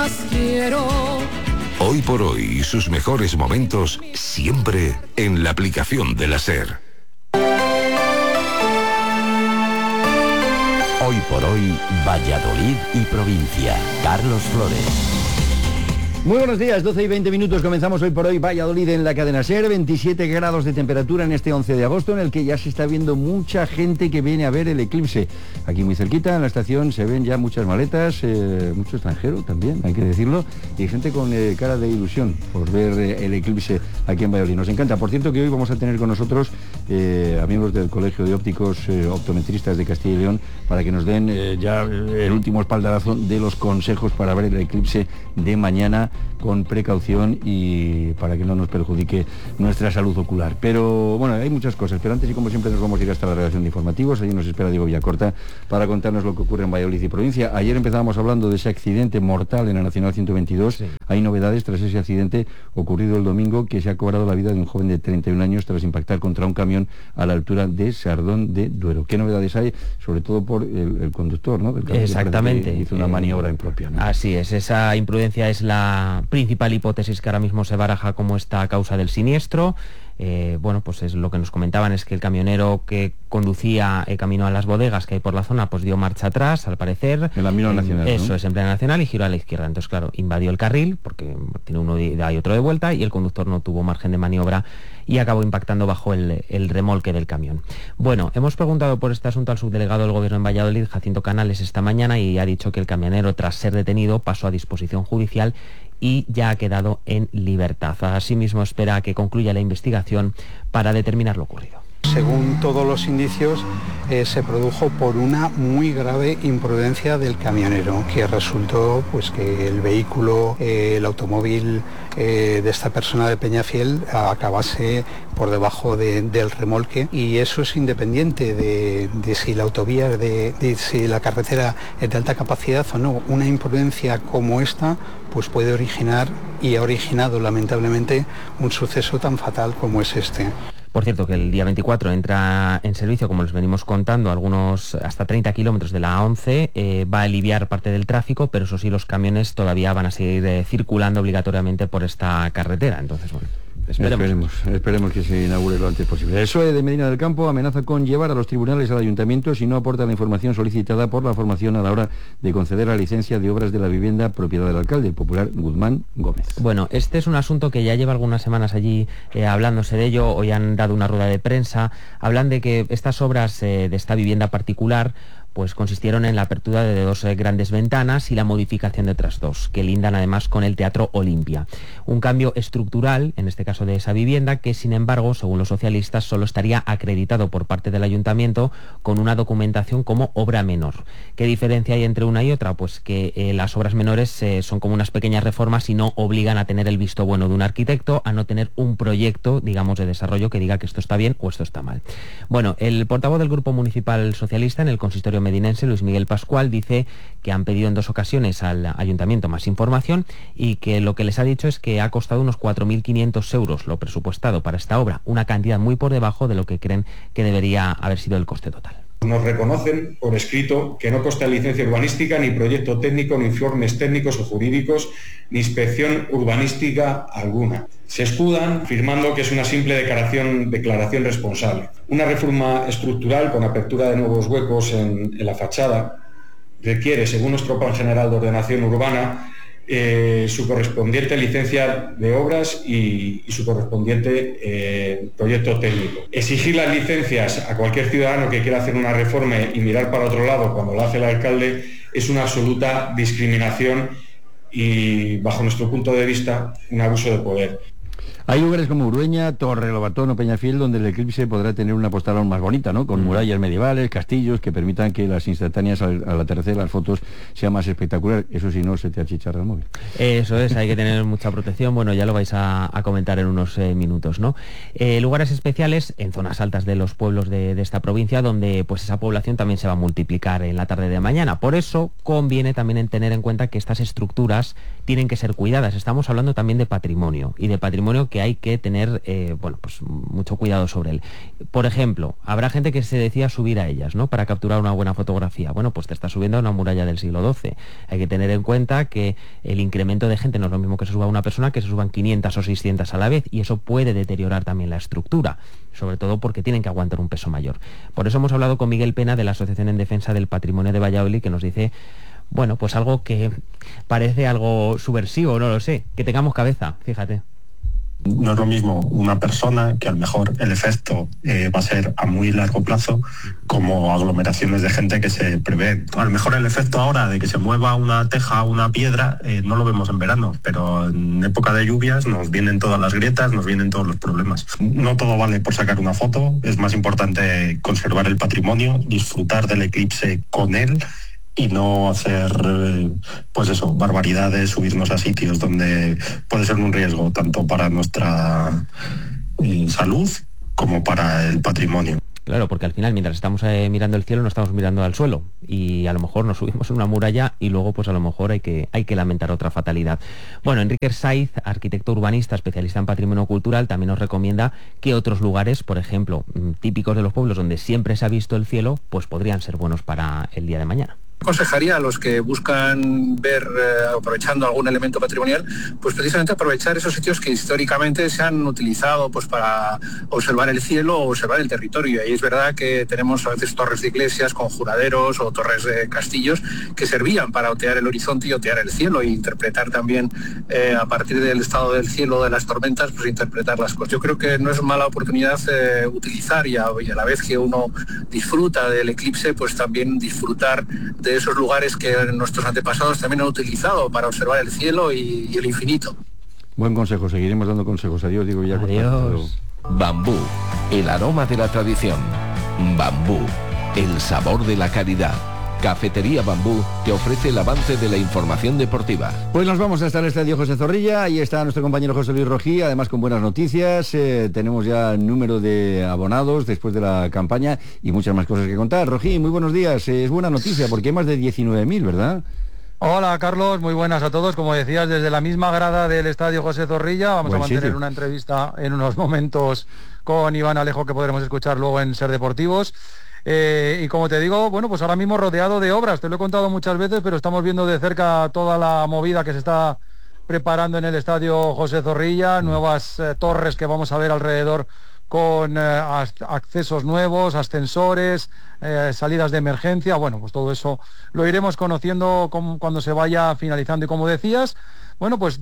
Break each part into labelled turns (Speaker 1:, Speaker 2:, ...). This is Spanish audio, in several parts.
Speaker 1: más quiero.
Speaker 2: Hoy por hoy y sus mejores momentos siempre en la aplicación de la SER.
Speaker 3: Hoy por hoy, Valladolid y provincia. Carlos Flores.
Speaker 4: Muy buenos días, 12 y 20 minutos, comenzamos Hoy por Hoy Valladolid en la cadena SER, 27 grados de temperatura en este 11 de agosto, en el que ya se está viendo mucha gente que viene a ver el eclipse. Aquí muy cerquita, en la estación, se ven ya muchas maletas, mucho extranjero también, hay que decirlo, y gente con cara de ilusión por ver el eclipse aquí en Valladolid. Nos encanta. Por cierto, que hoy vamos a tener con nosotros a miembros del Colegio de Ópticos Optometristas de Castilla y León para que nos den ya el último espaldarazo de los consejos para ver el eclipse de mañana con precaución y para que no nos perjudique nuestra salud ocular. Pero bueno, hay muchas cosas, pero antes y como siempre nos vamos a ir hasta la redacción de informativos. Allí nos espera Diego Villacorta para contarnos lo que ocurre en Valladolid y provincia. Ayer empezábamos hablando de ese accidente mortal en la Nacional 122. Sí. Hay novedades tras ese accidente ocurrido el domingo, que se ha cobrado la vida de un joven de 31 años tras impactar contra un camión a la altura de Sardón de Duero. ¿Qué novedades hay? Sobre todo por el conductor, ¿no? Del camión.
Speaker 5: Exactamente.
Speaker 4: Que hizo una maniobra impropia, ¿no?
Speaker 5: Así es, esa imprudencia es la principal hipótesis que ahora mismo se baraja como esta causa del siniestro. Bueno, pues es lo que nos comentaban, es que el camionero que conducía camino a las bodegas que hay por la zona, pues dio marcha atrás, al parecer.
Speaker 4: En la Mino Nacional,
Speaker 5: eso,
Speaker 4: ¿no?
Speaker 5: es en plena Nacional, y giró a la izquierda. Entonces, claro, invadió el carril, porque tiene uno de ida y otro de vuelta, y el conductor no tuvo margen de maniobra y acabó impactando bajo el remolque del camión. Bueno, hemos preguntado por este asunto al subdelegado del Gobierno en Valladolid, Jacinto Canales, esta mañana, y ha dicho que el camionero, tras ser detenido, pasó a disposición judicial y ya ha quedado en libertad. Asimismo, espera que concluya la investigación para determinar lo ocurrido.
Speaker 6: Según todos los indicios, se produjo por una muy grave imprudencia del camionero, que resultó pues que el vehículo, el automóvil de esta persona de Peñafiel acabase por debajo del remolque, y eso es independiente de si la autovía, de si la carretera es de alta capacidad o no. Una imprudencia como esta pues puede originar, y ha originado lamentablemente, un suceso tan fatal como es este.
Speaker 5: Por cierto, que el día 24 entra en servicio, como les venimos contando, algunos hasta 30 kilómetros de la A11, va a aliviar parte del tráfico, pero eso sí, los camiones todavía van a seguir circulando obligatoriamente por esta carretera. Entonces, bueno,
Speaker 4: Esperemos que se inaugure lo antes posible. El PSOE de Medina del Campo amenaza con llevar a los tribunales al ayuntamiento si no aporta la información solicitada por la formación a la hora de conceder la licencia de obras de la vivienda propiedad del alcalde, el popular Guzmán Gómez.
Speaker 5: Bueno, este es un asunto que ya lleva algunas semanas allí hablándose de ello. Hoy han dado una rueda de prensa. Hablan de que estas obras de esta vivienda particular pues consistieron en la apertura de dos grandes ventanas y la modificación de otras dos, que lindan además con el Teatro Olimpia. Un cambio estructural, en este caso de esa vivienda, que sin embargo, según los socialistas, solo estaría acreditado por parte del ayuntamiento con una documentación como obra menor. ¿Qué diferencia hay entre una y otra? Pues que las obras menores son como unas pequeñas reformas y no obligan a tener el visto bueno de un arquitecto, a no tener un proyecto, digamos, de desarrollo que diga que esto está bien o esto está mal. Bueno, el portavoz del Grupo Municipal Socialista en el Consistorio medinense, Luis Miguel Pascual, dice que han pedido en 2 ocasiones al ayuntamiento más información y que lo que les ha dicho es que ha costado unos 4.500 euros lo presupuestado para esta obra, una cantidad muy por debajo de lo que creen que debería haber sido el coste total.
Speaker 7: Nos reconocen por escrito que no consta licencia urbanística, ni proyecto técnico, ni informes técnicos o jurídicos, ni inspección urbanística alguna. Se escudan firmando que es una simple declaración responsable. Una reforma estructural con apertura de nuevos huecos en la fachada requiere, según nuestro Plan General de Ordenación Urbana, su correspondiente licencia de obras y su correspondiente proyecto técnico. Exigir las licencias a cualquier ciudadano que quiera hacer una reforma y mirar para otro lado cuando lo hace el alcalde es una absoluta discriminación y, bajo nuestro punto de vista, un abuso de poder.
Speaker 4: Hay lugares como Urueña, Torre Lobatón o Peñafiel donde el eclipse podrá tener una postal aún más bonita, ¿no? Con murallas medievales, castillos que permitan que las instantáneas al atardecer, las fotos, sean más espectacular. Eso si no se te achicharra el móvil.
Speaker 5: Eso es, hay que tener mucha protección. Bueno, ya lo vais a comentar en unos minutos, ¿no? Lugares especiales en zonas altas de los pueblos de esta provincia, donde pues esa población también se va a multiplicar en la tarde de mañana. Por eso conviene también tener en cuenta que estas estructuras tienen que ser cuidadas. Estamos hablando también de patrimonio, y de patrimonio que que hay que tener pues mucho cuidado sobre él. Por ejemplo, habrá gente que se decida subir a ellas, ¿no?, para capturar una buena fotografía. Bueno, pues te estás subiendo a una muralla del siglo XII. Hay que tener en cuenta que el incremento de gente no es lo mismo que se suba una persona que se suban 500 o 600 a la vez, y eso puede deteriorar también la estructura, sobre todo porque tienen que aguantar un peso mayor. Por eso hemos hablado con Miguel Pena de la Asociación en Defensa del Patrimonio de Valladolid, que nos dice, bueno, pues algo que parece algo subversivo, no lo sé, que tengamos cabeza, fíjate.
Speaker 1: No es lo mismo una persona, que a lo mejor el efecto va a ser a muy largo plazo, como aglomeraciones de gente que se prevé. A lo mejor el efecto ahora de que se mueva una teja o una piedra no lo vemos en verano, pero en época de lluvias nos vienen todas las grietas, nos vienen todos los problemas. No todo vale por sacar una foto, es más importante conservar el patrimonio, disfrutar del eclipse con él, y no hacer, pues eso, barbaridades, subirnos a sitios donde puede ser un riesgo tanto para nuestra salud como para el patrimonio.
Speaker 5: Claro, porque al final, mientras estamos mirando el cielo, no estamos mirando al suelo, y a lo mejor nos subimos en una muralla y luego pues a lo mejor hay que lamentar otra fatalidad. Bueno, Enrique Saiz, arquitecto urbanista, especialista en patrimonio cultural, también nos recomienda que otros lugares, por ejemplo, típicos de los pueblos donde siempre se ha visto el cielo, pues podrían ser buenos para el día de mañana.
Speaker 8: Aconsejaría a los que buscan ver, aprovechando algún elemento patrimonial, pues precisamente aprovechar esos sitios que históricamente se han utilizado pues para observar el cielo o observar el territorio. Y es verdad que tenemos a veces torres de iglesias, conjuraderos o torres de castillos que servían para otear el horizonte y otear el cielo, e interpretar también a partir del estado del cielo, de las tormentas, pues interpretar las cosas. Yo creo que no es mala oportunidad utilizar y a la vez que uno disfruta del eclipse, pues también disfrutar de esos lugares que nuestros antepasados también han utilizado para observar el cielo y el infinito.
Speaker 4: Buen consejo, seguiremos dando consejos. Adiós, digo ya.
Speaker 5: Adiós.
Speaker 2: Bambú, el aroma de la tradición. Bambú, el sabor de la calidad. Cafetería Bambú te ofrece el avance de la información deportiva.
Speaker 4: Pues nos vamos hasta el Estadio José Zorrilla. Ahí está nuestro compañero José Luis Rojí, además con buenas noticias. Tenemos ya el número de abonados después de la campaña y muchas más cosas que contar. Rojí, muy buenos días. Es buena noticia porque hay más de 19.000, ¿verdad?
Speaker 9: Hola Carlos, muy buenas a todos. Como decías, desde la misma grada del Estadio José Zorrilla vamos a mantener una entrevista en unos momentos con Iván Alejo, que podremos escuchar luego en Ser Deportivos. Y como te digo, bueno, pues ahora mismo rodeado de obras, te lo he contado muchas veces, pero estamos viendo de cerca toda la movida que se está preparando en el Estadio José Zorrilla, nuevas torres que vamos a ver alrededor con accesos nuevos, ascensores, salidas de emergencia. Bueno, pues todo eso lo iremos conociendo cuando se vaya finalizando. Y como decías, bueno, pues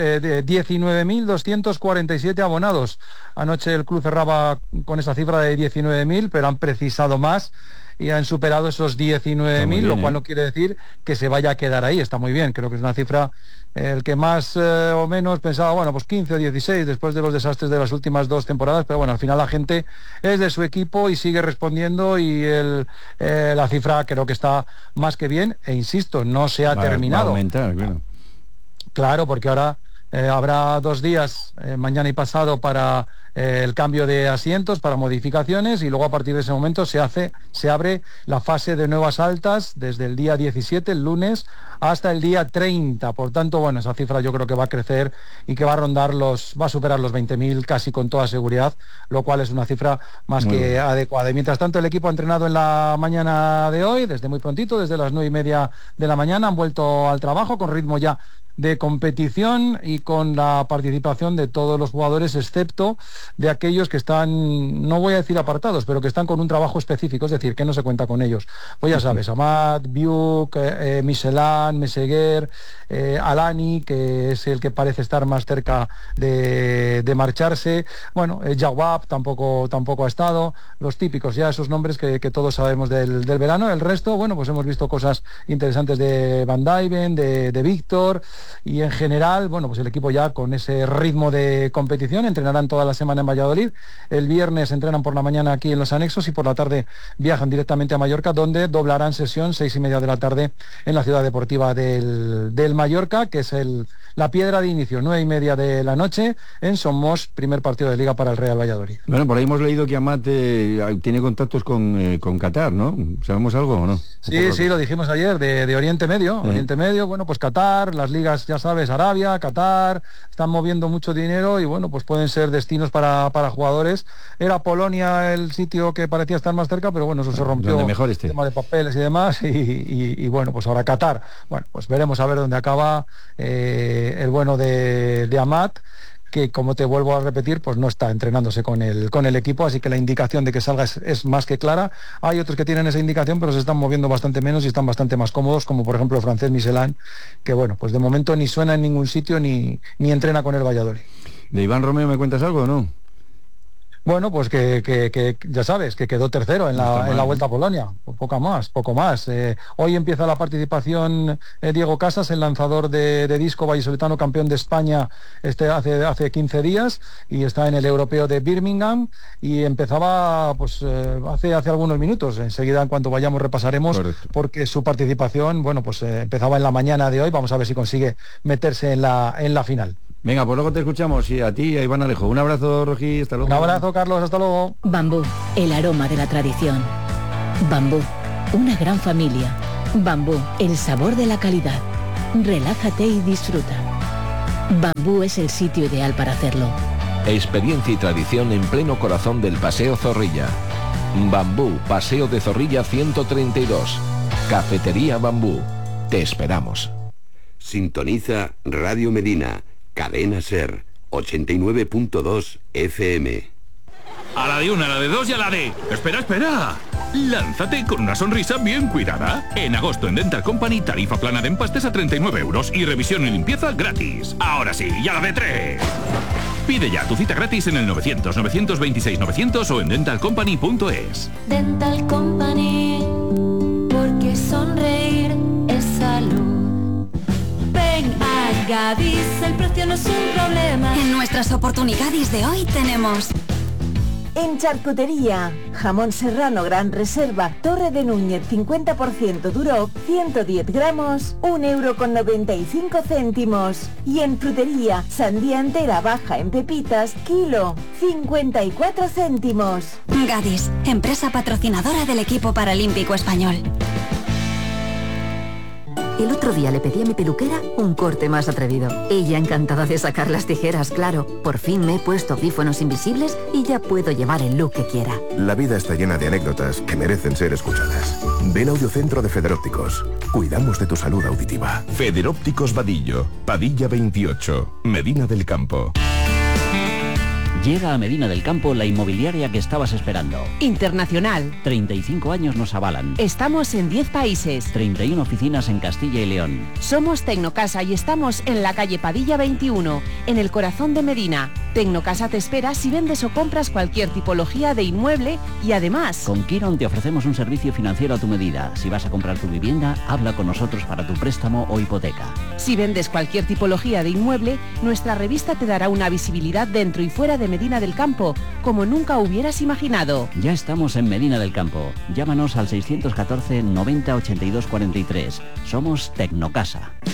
Speaker 9: 19.247 abonados. Anoche el club cerraba con esa cifra de 19.000, pero han precisado más y han superado esos 19.000, lo cual no quiere decir que se vaya a quedar ahí. Está muy bien, creo que es una cifra, el que más o menos pensaba, bueno, pues 15 o 16 después de los desastres de las últimas 2 temporadas, pero bueno, al final la gente es de su equipo y sigue respondiendo, y la cifra creo que está más que bien, e insisto, no se ha terminado. Va a aumentar, claro. Claro, porque ahora habrá 2 días, mañana y pasado, para el cambio de asientos, para modificaciones, y luego a partir de ese momento se abre la fase de nuevas altas desde el día 17, el lunes, hasta el día 30. Por tanto, bueno, esa cifra yo creo que va a crecer y que va a superar los 20.000 casi con toda seguridad, lo cual es una cifra más que adecuada. Y mientras tanto, el equipo ha entrenado en la mañana de hoy, desde muy prontito, desde las 9:30 de la mañana, han vuelto al trabajo con ritmo ya de competición y con la participación de todos los jugadores, excepto de aquellos que están, no voy a decir apartados, pero que están con un trabajo específico, es decir, que no se cuenta con ellos. Pues ya sabes, Amat, Biuk, Michelin, Meseguer, Alani, que es el que parece estar más cerca de marcharse. Bueno, Jawab tampoco ha estado. Los típicos, ya esos nombres que todos sabemos del verano. El resto, bueno, pues hemos visto cosas interesantes de Van Dijven, de Víctor. Y en general, bueno, pues el equipo ya con ese ritmo de competición entrenarán toda la semana en Valladolid. El viernes entrenan por la mañana aquí en los anexos y por la tarde viajan directamente a Mallorca, donde doblarán sesión 6:30 de la tarde en la ciudad deportiva del Mallorca, que es la piedra de inicio, 9:30 de la noche en Somos, primer partido de Liga para el Real Valladolid.
Speaker 4: Bueno, por ahí hemos leído que Amat tiene contactos con Qatar, ¿no? ¿Sabemos algo o no?
Speaker 9: Sí, lo dijimos ayer, de Oriente Medio. Oriente Medio, bueno, pues Qatar, las ligas, ya sabes, Arabia, Qatar, están moviendo mucho dinero y bueno, pues pueden ser destinos para jugadores. Era Polonia el sitio que parecía estar más cerca, pero bueno, eso se rompió,
Speaker 4: mejor
Speaker 9: el tema de papeles y demás, y bueno, pues ahora Qatar. Bueno, pues veremos a ver dónde acaba el bueno de Amat, que como te vuelvo a repetir, pues no está entrenándose con el equipo, así que la indicación de que salga es más que clara. Hay otros que tienen esa indicación, pero se están moviendo bastante menos y están bastante más cómodos, como por ejemplo el francés Michelin, que bueno, pues de momento ni suena en ningún sitio ni entrena con el Valladolid.
Speaker 4: ¿De Iván Romeo me cuentas algo o no?
Speaker 9: Bueno, pues que ya sabes, que quedó tercero en la Vuelta a Polonia, poco más. Hoy empieza la participación Diego Casas, el lanzador de disco vallisoletano, campeón de España hace 15 días, y está en el europeo de Birmingham, y empezaba pues hace algunos minutos. Enseguida, en cuanto vayamos, repasaremos. Correcto. Porque su participación, bueno, pues empezaba en la mañana de hoy. Vamos a ver si consigue meterse en la final.
Speaker 4: Venga, pues luego te escuchamos, y a ti y a Iván Alejo. Un abrazo, Rogi, hasta luego.
Speaker 9: Un abrazo, Carlos, hasta luego.
Speaker 10: Bambú, el aroma de la tradición. Bambú, una gran familia. Bambú, el sabor de la calidad. Relájate y disfruta. Bambú es el sitio ideal para hacerlo.
Speaker 2: Experiencia y tradición en pleno corazón del Paseo Zorrilla. Bambú, Paseo de Zorrilla 132. Cafetería Bambú. Te esperamos.
Speaker 11: Sintoniza Radio Medina. Cadena Ser, 89.2 FM.
Speaker 12: A la de una, a la de dos y a la de... ¡Espera! Lánzate con una sonrisa bien cuidada. En agosto en Dental Company, tarifa plana de empastes a 39 euros y revisión y limpieza gratis. Ahora sí, y a la de tres. Pide ya tu cita gratis en el 900-926-900 o en dentalcompany.es.
Speaker 13: Dental Company, porque sonreír es salud. Ven a Gadis, el precio no es un problema.
Speaker 14: En nuestras oportunidades de hoy tenemos...
Speaker 15: En charcutería, jamón serrano gran reserva, Torre de Núñez 50% duro, 110 gramos, 1,95 €. Y en frutería, sandía entera baja en pepitas, kilo, 54 céntimos.
Speaker 14: Gadis, empresa patrocinadora del equipo paralímpico español.
Speaker 16: El otro día le pedí a mi peluquera un corte más atrevido. Ella encantada de sacar las tijeras, claro. Por fin me he puesto audífonos invisibles y ya puedo llevar el look que quiera.
Speaker 17: La vida está llena de anécdotas que merecen ser escuchadas. Ven a Audiocentro de Federópticos. Cuidamos de tu salud auditiva.
Speaker 18: Federópticos Vadillo, Padilla 28, Medina del Campo.
Speaker 3: Llega a Medina del Campo la inmobiliaria que estabas esperando.
Speaker 19: Internacional.
Speaker 3: 35 años nos avalan.
Speaker 19: Estamos en 10 países.
Speaker 3: 31 oficinas en Castilla y León.
Speaker 19: Somos Tecnocasa y estamos en la calle Padilla 21, en el corazón de Medina. Tecnocasa te espera si vendes o compras cualquier tipología de inmueble y además...
Speaker 3: Con Quiron te ofrecemos un servicio financiero a tu medida. Si vas a comprar tu vivienda, habla con nosotros para tu préstamo o hipoteca.
Speaker 19: Si vendes cualquier tipología de inmueble, nuestra revista te dará una visibilidad dentro y fuera de Medina del Campo, como nunca hubieras imaginado.
Speaker 3: Ya estamos en Medina del Campo. Llámanos al 614 90 82 43. Somos Tecnocasa.